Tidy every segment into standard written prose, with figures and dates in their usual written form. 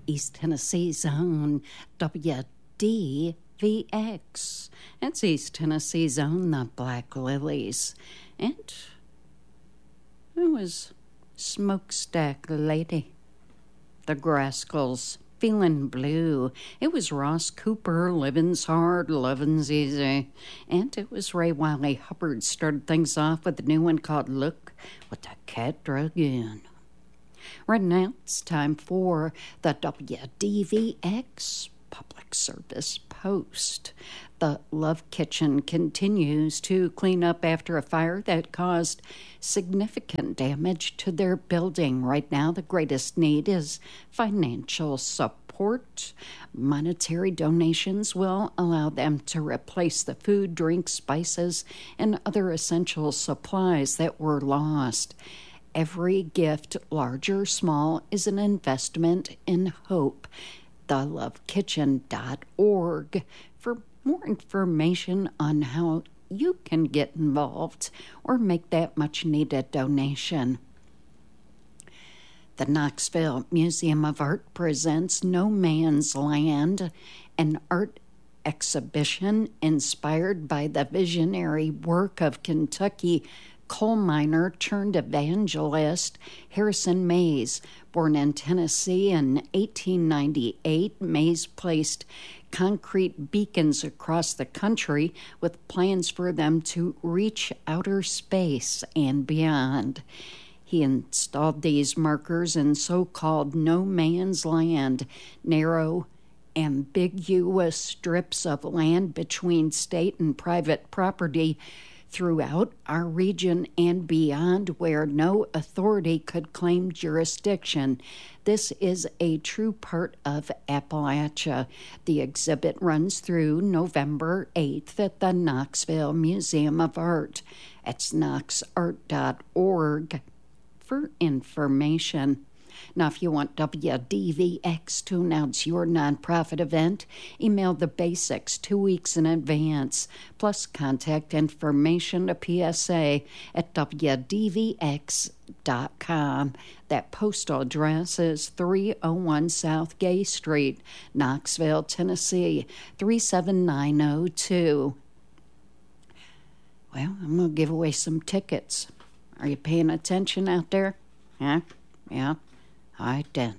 East Tennessee's own WDVX. It's East Tennessee's own The Black Lilies. And it was Smokestack Lady, the Grascals, Feeling Blue. It was Ross Cooper, Living's Hard, Loving's Easy. And it was Ray Wiley Hubbard started things off with a new one called Look What the Cat Drug In. Right now, it's time for the WDVX Public Service Post. The Love Kitchen continues to clean up after a fire that caused significant damage to their building. Right now, the greatest need is financial support. Monetary donations will allow them to replace the food, drink, spices, and other essential supplies that were lost. Every gift, large or small, is an investment in hope. thelovekitchen.org for more information on how you can get involved or make that much needed donation. The Knoxville Museum of Art presents No Man's Land, an art exhibition inspired by the visionary work of Kentucky coal miner turned evangelist Harrison Mays. Born in Tennessee in 1898, Mays placed concrete beacons across the country with plans for them to reach outer space and beyond. He installed these markers in so-called no man's land, narrow, ambiguous strips of land between state and private property throughout our region and beyond, where no authority could claim jurisdiction. This is a true part of Appalachia. The exhibit runs through November 8th at the Knoxville Museum of Art. It's knoxart.org for information. Now, if you want WDVX to announce your nonprofit event, email the basics 2 weeks in advance, plus contact information to PSA at WDVX.com. That postal address is 301 South Gay Street, Knoxville, Tennessee, 37902. Well, I'm going to give away some tickets. Are you paying attention out there? Huh? Yeah. All right, then.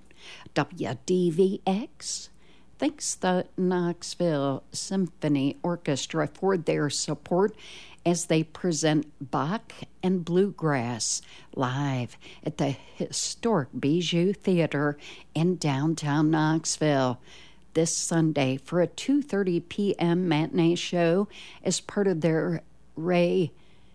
WDVX thanks the Knoxville Symphony Orchestra for their support as they present Bach and Bluegrass live at the historic Bijou Theater in downtown Knoxville this Sunday for a 2:30 p.m. matinee show as part of their Ray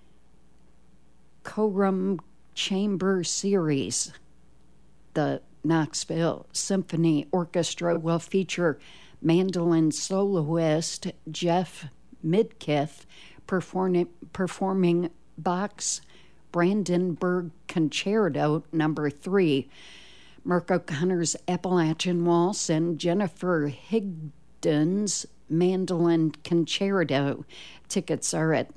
Coram Chamber series. The Knoxville Symphony Orchestra will feature mandolin soloist Jeff Midkiff performing Bach's Brandenburg Concerto No. 3, Mark O'Connor's Appalachian Waltz, and Jennifer Higdon's Mandolin Concerto. Tickets are at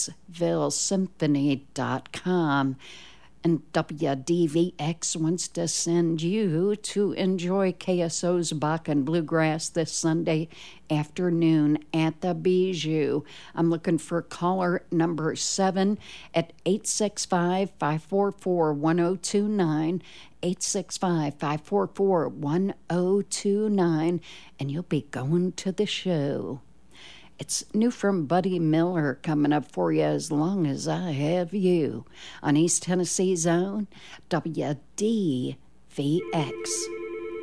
knoxvillesymphony.com. And WDVX wants to send you to enjoy KSO's Bach and Bluegrass this Sunday afternoon at the Bijou. I'm looking for caller number 7 at 865-544-1029, 865-544-1029, and you'll be going to the show. It's new from Buddy Miller coming up for you, As Long as I Have You, on East Tennessee's own WDVX.